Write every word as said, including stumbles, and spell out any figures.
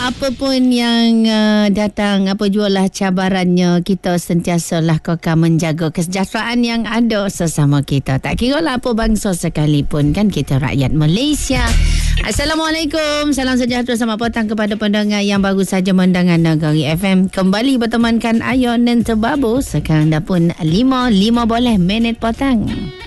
apapun yang uh, datang, apa jualah cabarannya, kita sentiasalah kokar menjaga kesejahteraan yang ada sesama kita. Tak kira lah apa bangsa sekalipun, kan kita rakyat Malaysia. Assalamualaikum, salam sejahtera, selamat petang kepada pendengar yang baru saja mendengar Negeri F M. Kembali bertemankan Ayon dan Tebabu. Sekarang dah pun lima, lima boleh minit petang.